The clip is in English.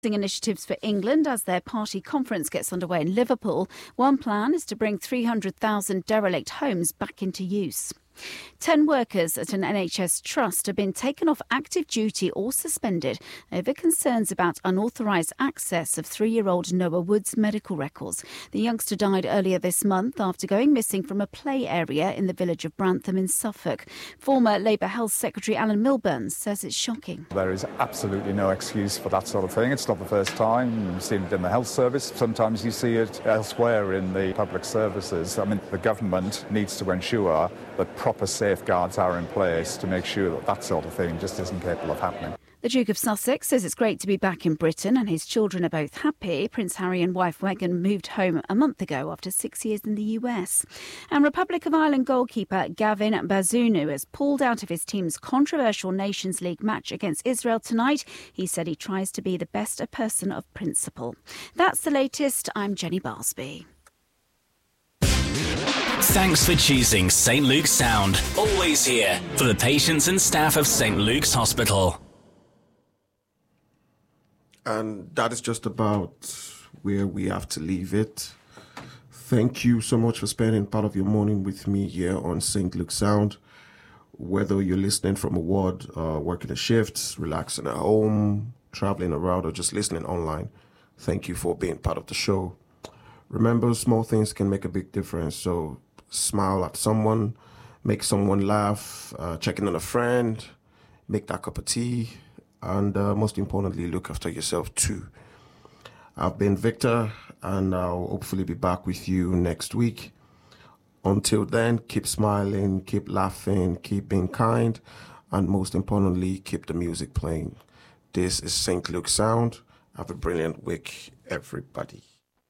Initiatives for England as their party conference gets underway in Liverpool. One plan is to bring 300,000 derelict homes back into use. 10 workers at an NHS trust have been taken off active duty or suspended over concerns about unauthorised access of 3-year-old Noah Wood's medical records. The youngster died earlier this month after going missing from a play area in the village of Brantham in Suffolk. Former Labour Health Secretary Alan Milburn says it's shocking. There is absolutely no excuse for that sort of thing. It's not the first time. You've seen it in the health service. Sometimes you see it elsewhere in the public services. I mean, the government needs to ensure that proper safeguards are in place to make sure that that sort of thing just isn't capable of happening. The Duke of Sussex says it's great to be back in Britain and his children are both happy. Prince Harry and wife Meghan moved home a month ago after 6 years in the US. And Republic of Ireland goalkeeper Gavin Bazunu has pulled out of his team's controversial Nations League match against Israel tonight. He said he tries to be the best a person of principle. That's the latest. I'm Jenny Barsby. Thanks for choosing St. Luke's Sound. Always here for the patients and staff of St. Luke's Hospital. And that is just about where we have to leave it. Thank you so much for spending part of your morning with me here on St. Luke's Sound. Whether you're listening from a ward, working a shift, relaxing at home, traveling around, or just listening online, thank you for being part of the show. Remember, small things can make a big difference. So smile at someone, make someone laugh, check in on a friend, make that cup of tea, and most importantly, look after yourself too. I've been Victor, and I'll hopefully be back with you next week. Until then, keep smiling, keep laughing, keep being kind, and most importantly, keep the music playing. This is St. Luke's Sound. Have a brilliant week, everybody.